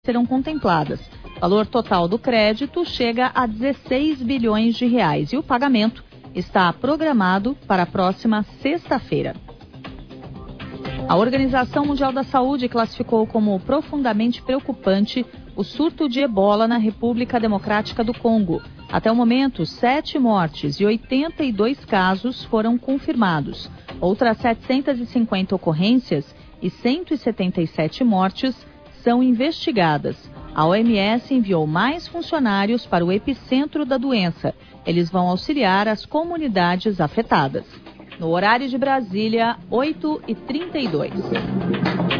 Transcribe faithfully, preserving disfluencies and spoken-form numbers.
serão contempladas. O valor total do crédito chega a dezesseis bilhões de reais e o pagamento está programado para a próxima sexta-feira. A Organização Mundial da Saúde classificou como profundamente preocupante o surto de ebola na República Democrática do Congo. Até o momento, sete mortes e oitenta e dois casos foram confirmados. Outras setecentas e cinquenta ocorrências e cento e setenta e sete mortes são investigadas. A O M S enviou mais funcionários para o epicentro da doença. Eles vão auxiliar as comunidades afetadas. No horário de Brasília, oito e trinta e dois.